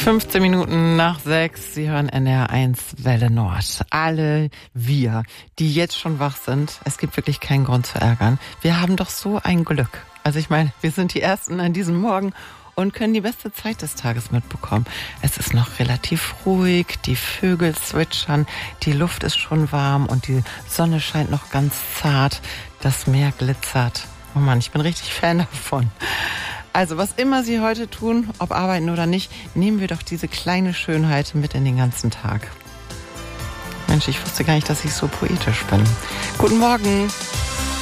15 Minuten nach 6, Sie hören NR1 Welle Nord. Alle wir, die jetzt schon wach sind, es gibt wirklich keinen Grund zu ärgern. Wir haben doch so ein Glück. Also ich meine, wir sind die Ersten an diesem Morgen und können die beste Zeit des Tages mitbekommen. Es ist noch relativ ruhig, die Vögel zwitschern, die Luft ist schon warm und die Sonne scheint noch ganz zart. Das Meer glitzert. Oh Mann, ich bin richtig Fan davon. Also, was immer Sie heute tun, ob arbeiten oder nicht, nehmen wir doch diese kleine Schönheit mit in den ganzen Tag. Mensch, ich wusste gar nicht, dass ich so poetisch bin. Guten Morgen.